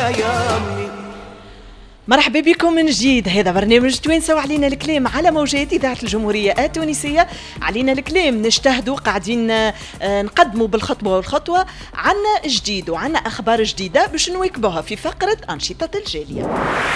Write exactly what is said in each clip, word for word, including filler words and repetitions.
يا أمي. مرحبا بكم من جديد. هذا برنامج توانسة وعلينا الكلام على موجات إذاعة الجمهورية التونسية. علينا الكلام نجتهدوا قاعدين نقدموا بالخطوة والخطوة عنا جديد وعنا أخبار جديدة باش نواكبوها في فقرة أنشطة الجالية.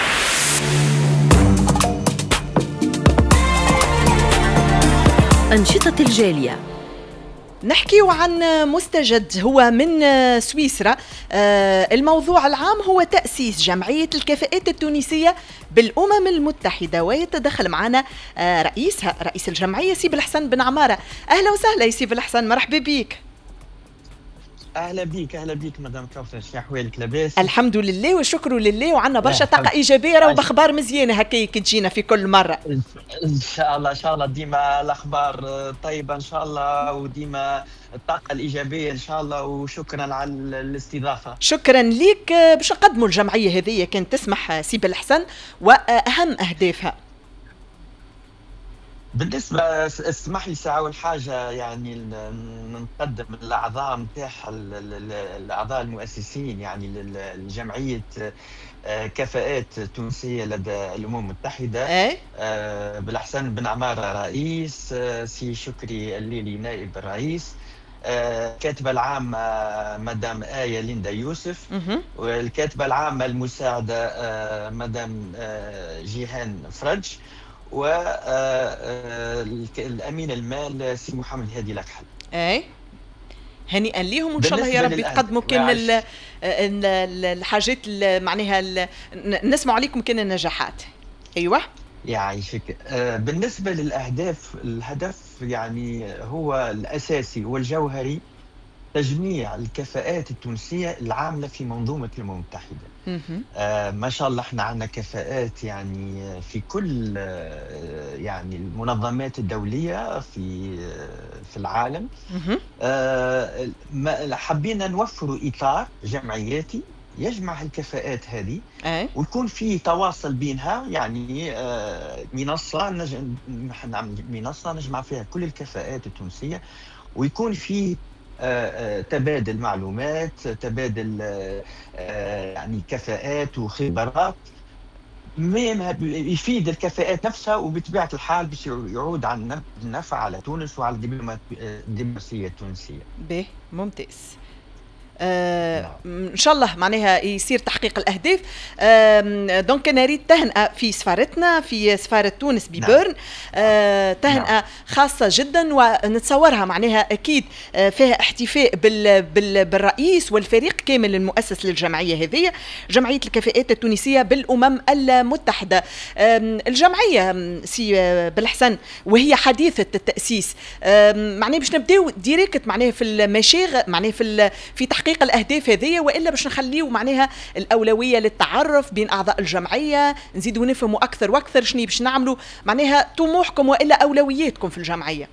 أنشطة الجالية نحكيو عن مستجد هو من سويسرا. الموضوع العام هو تأسيس جمعية الكفاءات التونسية بالأمم المتحدة، ويتدخل معنا رئيسها رئيس الجمعية سي بالحسن بن عمارة. أهلا وسهلا يا سي بالحسن، مرحبا بيك. اهلا بيك اهلا بيك مدام كوثر، شنو احوالك؟ لاباس؟ الحمد لله والشكر لله، وعندنا برشا طاقه ايجابيه وباخبار مزيانه هكاك تجينا في كل مره. ان شاء الله ان شاء الله ديما الاخبار طيبه ان شاء الله، وديما الطاقه الايجابيه ان شاء الله، وشكرا على الاستضافه. شكرا ليك. باش نقدموا الجمعيه هذه كانت تسمح سي بالحسن واهم اهدافها. بالنسبة اسمح لي ساعة أول حاجة يعني نقدم الأعضاء نتاعها الأعضاء المؤسسين يعني لجمعية كفاءات تونسية لدى الأمم المتحدة. أي؟ بالحسن بن عمارة رئيس، سي شكري الليلي نائب الرئيس، الكاتبة العامة مدام آية ليندا يوسف، والكاتبة العامة المساعدة مدام جيهان فرج، والامين المال سي محمد هادي لكحل. اي هنيئا ليهم وان شاء الله يا رب يتقدموا كان الحاجات معناها نسمع عليكم كان النجاحات. ايوه يعيشك. بالنسبه للاهداف، الهدف يعني هو الاساسي والجوهري تجميع الكفاءات التونسية العاملة في منظومة الأمم المتحدة. آه ما شاء الله احنا عندنا كفاءات يعني في كل آه يعني المنظمات الدولية في آه في العالم. آه حبينا نوفر إطار جمعياتي يجمع الكفاءات هذه، ويكون في تواصل بينها، يعني آه منصة نج... نعمل منصة نجمع فيها كل الكفاءات التونسية، ويكون في آه، آه، تبادل معلومات، تبادل آه، يعني كفاءات وخبرات مهم يفيد الكفاءات نفسها، وبطبيعة الحال باش يعود عن النفع على تونس وعلى الدبلوماسية التونسية. به ممتاز. آه ان شاء الله معناها يصير تحقيق الاهداف. آه دونك انا اريد تهنئه في سفارتنا في سفاره تونس ببيرن. نعم. آه تهنئه نعم. خاصه جدا، ونتصورها معناها اكيد فيها احتفاء بال بال بالرئيس والفريق كامل المؤسس للجمعيه هذه، جمعيه الكفاءات التونسيه بالامم المتحده. آه الجمعيه سي بالحسن وهي حديثه التاسيس، آه معناها باش نبداو ديريكت معناها في المشاغل معناها في في تحقيق تحقيق الأهداف هذه، وإلا باش نخليو معناها الأولوية للتعرف بين أعضاء الجمعية، نزيدوا نفهموا أكثر وأكثر شنو باش نعملوا معناها طموحكم وإلا أولوياتكم في الجمعية.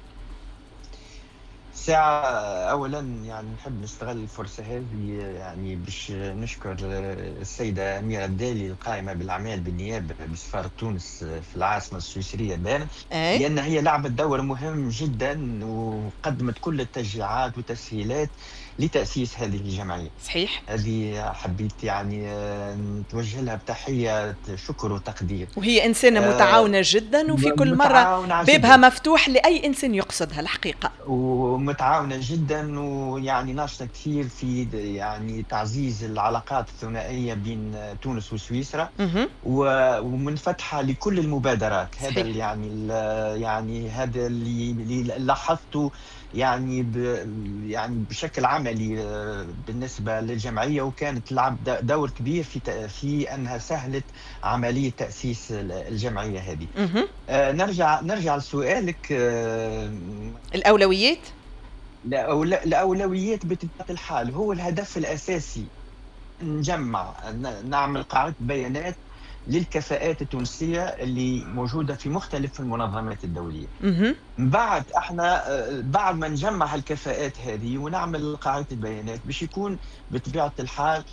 ساعة أولا يعني نحب نستغل الفرصة هذه يعني باش نشكر السيدة أميرة الدالي القائمة بالأعمال بالنيابة بسفارة تونس في العاصمة السويسرية بيرن، لأن هي لعبت دور مهم جدا وقدمت كل التشجيعات والتسهيلات لتأسيس هذه الجمعية. صحيح. هذه حبيت يعني نتوجه لها بتحية شكر وتقدير، وهي إنسانة آه متعاونة جدا، وفي كل مرة بابها مفتوح لأي إنسان يقصدها الحقيقة، ومتعاونة جدا، ويعني ناشطة كثير في يعني تعزيز العلاقات الثنائية بين تونس وسويسرا، ومنفتحة لكل المبادرات. هذا اللي يعني يعني هذا اللي لاحظته يعني يعني بشكل عملي بالنسبه للجمعيه، وكانت تلعب دور كبير في في انها سهلت عمليه تاسيس الجمعيه هذه. آه نرجع نرجع لسؤالك. آه الاولويات الاولويات بطبيعه الحال هو الهدف الاساسي، نجمع نعمل قاعده بيانات للكفاءات التونسية اللي موجودة في مختلف المنظمات الدولية. بعد احنا بعد ما نجمع الكفاءات هذه ونعمل قاعدة البيانات باش يكون بطبيعة الحال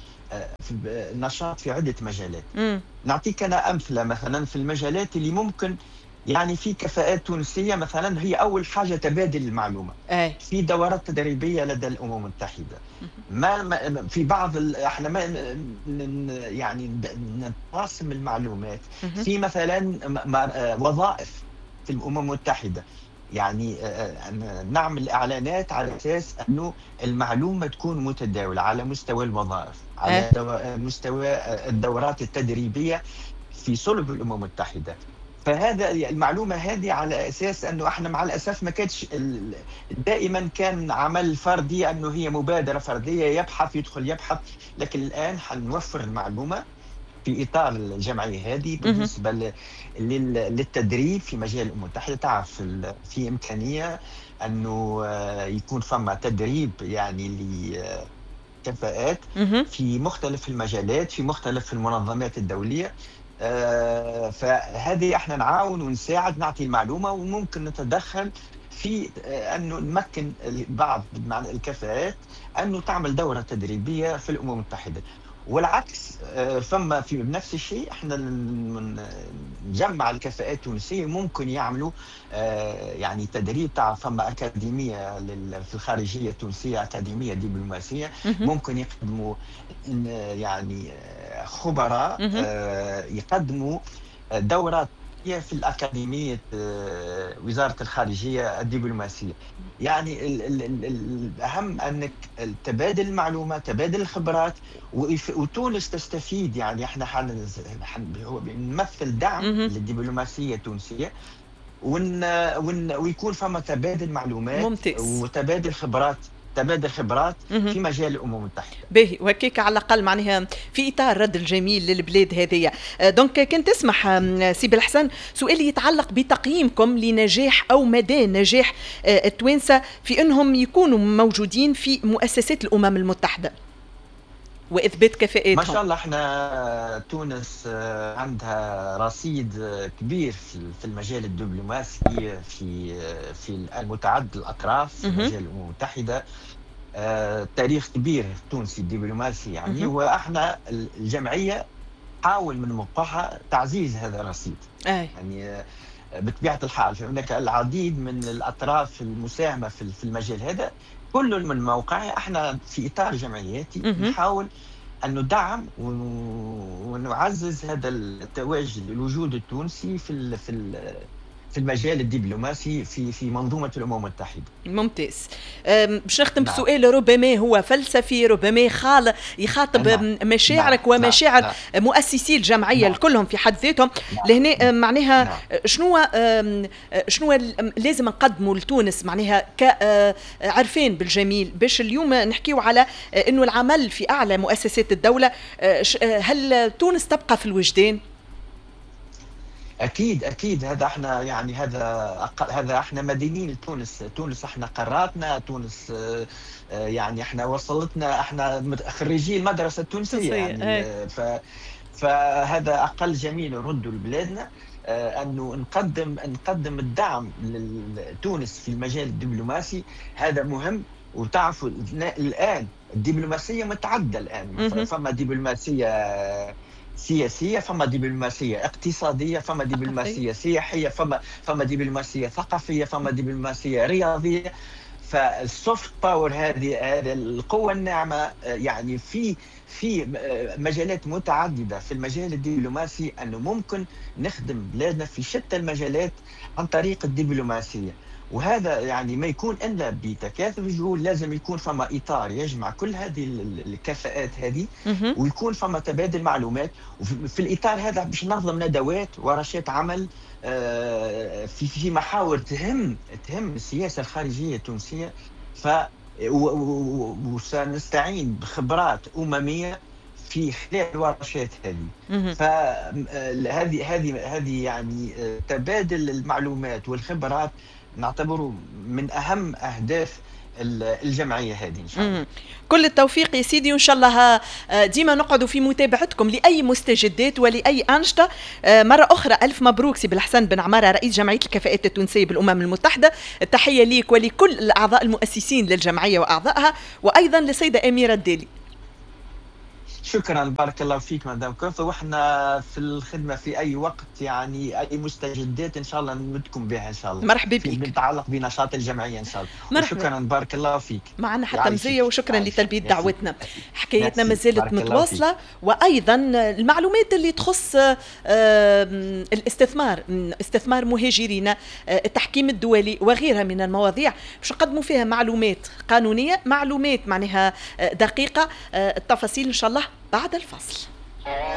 في نشاط في عدة مجالات. مم. نعطيك أنا أمثلة مثلا في المجالات اللي ممكن يعني في كفاءات تونسيه مثلا، هي اول حاجه تبادل المعلومه. اي. في دورات تدريبيه لدى الامم المتحده. ما ما- في بعض ال- احنا ما ن- ن- يعني ب- نقاسم المعلومات. مهم. في مثلا م- م- آه، وظائف في الامم المتحده، يعني آه، آه، نعمل اعلانات على اساس انه المعلومه تكون متداوله على مستوى الوظائف، اي. على دو- مستوى آه، الدورات التدريبيه في صلب الامم المتحده. فهذا المعلومه هذه على اساس انه احنا مع الاسف ما كانتش ال- دائما كان عمل فردي، انه هي مبادره فرديه، يبحث يدخل يبحث. لكن الان حنوفر المعلومه في اطار الجمعيه هذه مهم. بالنسبه ل- لل- للتدريب في مجال الامم المتحده. تعرف ال- في امكانيه انه آه، يكون فما تدريب يعني لكفاءات مهم. في مختلف المجالات في مختلف المنظمات الدوليه. آه، فهذه احنا نعاون ونساعد، نعطي المعلومه، وممكن نتدخل في آه، انه نمكن بعض معنى الكفاءات انه تعمل دوره تدريبيه في الامم المتحده. والعكس آه، فما في نفس الشيء احنا ن- نجمع الكفاءات التونسيه، ممكن يعملوا آه، يعني تدريب. تاع فما اكاديميه لل- في الخارجيه التونسيه، اكاديميه دبلوماسيه، مهم. ممكن يقدموا إن- يعني آه، خبراء مهم. آه، يقدموا دورات في الأكاديمية آه، وزارة الخارجية الدبلوماسية. يعني ال ال ال الأهم أنك تبادل المعلومات، تبادل الخبرات، ويف- وتونس تستفيد. يعني احنا حن حن- هو بنمثل دعم مهم. للدبلوماسية التونسية، ون ون ويكون فما تبادل معلومات ممتاز. وتبادل خبرات، تبادل خبرات مهم. في مجال الأمم المتحدة. باهي، وهكاك على الاقل معناها في اطار الرد الجميل للبلاد هذيا. آه، دونك كنت تسمح آم، سي بالحسن، سؤالي يتعلق بتقييمكم لنجاح او مدى نجاح آه، التوانسه في انهم يكونوا موجودين في مؤسسات الامم المتحده واثبات ما كفاءاتهم. شاء الله احنا تونس آه، عندها رصيد آه، كبير في في المجال الدبلوماسي، في آه، في المتعدد الاطراف في مهم. مجال الامم المتحده. آه، تاريخ كبير تونسي دبلوماسي يعني. مهم. واحنا الجمعيه حاول من موقعها تعزيز هذا الرصيد. اي. يعني آه، بطبيعه الحال هناك العديد من الاطراف المساهمه في في المجال هذا، كل من موقعها. احنا في اطار جمعياتي مهم. نحاول أن ندعم ون- ونعزز هذا التواجد، الوجود التونسي في ال- في ال- في المجال الدبلوماسي في في منظومة الأمم المتحدة. ممتاز. أم، باش نختم نعم. بسؤال ربما هو فلسفي، ربما خال يخاطب نعم. أم، مشاعرك نعم. ومشاعر نعم. مؤسسي الجمعيه نعم. الكلهم في حد ذاتهم. نعم. لهنا أم، معناها نعم. شنو أم، شنو ال- لازم نقدموا لتونس معناها كعرفان بالجميل باش اليوم نحكيو على انه العمل في اعلى مؤسسات الدوله. أه، ش- أه، هل تونس تبقى في الوجدان؟ اكيد اكيد هذا احنا يعني هذا أق- هذا احنا مدينين لتونس. تونس احنا قراتنا تونس آه، آه، يعني احنا وصلتنا احنا مت- خريجي المدرسه التونسيه تونسية، يعني. إيه. آه، ف فهذا اقل جميل نردوا لبلادنا، آه، انه نقدم نقدم الدعم لتونس في المجال الدبلوماسي. هذا مهم. وتعرفوا الان الدبلوماسيه متعدده الان. مهم. فما دبلوماسيه سياسيه، فما دبلوماسيه اقتصاديه، فما دبلوماسيه سياحيه، فما فما دبلوماسيه ثقافيه، فما دبلوماسيه رياضيه. فالسوفت باور هذه هذه القوه الناعمه آه، يعني في في آه، مجالات متعدده في المجال الدبلوماسي، انه ممكن نخدم بلادنا في شتى المجالات عن طريق الدبلوماسيه. وهذا يعني ما يكون الا بتكاثف الجهود. لازم يكون فما اطار يجمع كل هذه ال- الكفاءات هذه، مهم. ويكون فما تبادل معلومات. وفي في الاطار هذا باش ننظم ندوات ورشات عمل آه، في في محاور تهم تهم السياسه الخارجيه التونسيه. ف و- و- وسنستعين بخبرات امميه في خلال الورشات هذه. مهم. فهذه هذه هذه يعني آه، تبادل المعلومات والخبرات نعتبره من اهم اهداف ال- الجمعيه هذه ان شاء الله. مم. كل التوفيق يا سيدي، وإن شاء الله آه، ديما نقعدوا في متابعتكم لأي مستجدات ولأي أنشطة. آه، مرة أخرى ألف مبروك سي بالحسن بن عمارة، رئيس جمعية الكفاءات التونسية بالأمم المتحدة. التحية ليك ولكل الأعضاء المؤسسين للجمعية وأعضائها، وأيضا للسيدة أميرة الدالي. شكرا، بارك الله فيك مدام كوثر، واحنا في الخدمه في اي وقت، يعني اي مستجدات ان شاء الله نمدكم بها ان شاء الله، مرحبا في بك. يتعلق بنشاط الجمعيه ان شاء الله. مرحبا. وشكرا بارك الله فيك. معنا حتى يعيشك مزية، وشكرا يعيشك. لتلبية ميرسي. دعوتنا. حكايتنا ما ميرسي. زالت بارك الله فيك. متواصلة، وأيضا المعلومات اللي تخص آه، الاستثمار، استثمار مهاجرين، آه، التحكيم الدولي وغيرها من المواضيع، باش نقدموا فيها معلومات قانونية، معلومات معناها آه، دقيقة. آه، التفاصيل إن شاء الله بعد الفصل.